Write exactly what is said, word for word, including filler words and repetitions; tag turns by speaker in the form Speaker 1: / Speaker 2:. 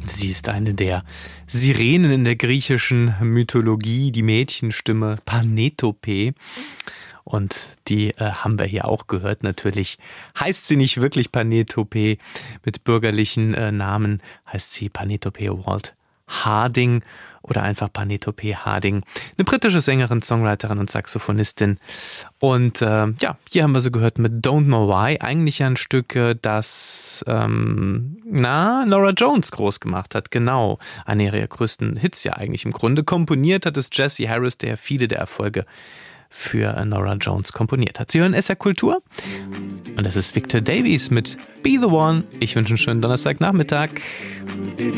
Speaker 1: Sie ist eine der Sirenen in der griechischen Mythologie, die Mädchenstimme Panetope. Und die äh, haben wir hier auch gehört. Natürlich heißt sie nicht wirklich Panetope. Mit bürgerlichen äh, Namen heißt sie Panetope Walt Harding oder einfach Panetope Harding. Eine britische Sängerin, Songwriterin und Saxophonistin. Und äh, ja, hier haben wir sie gehört mit Don't Know Why. Eigentlich ein Stück, das ähm, na, Norah Jones groß gemacht hat. Genau, einer ihrer größten Hits ja eigentlich im Grunde. Komponiert hat es Jesse Harris, der viele der Erfolge für Norah Jones komponiert hat. Sie hören S R Kultur und das ist Victor Davies mit Be The One. Ich wünsche einen schönen Donnerstagnachmittag.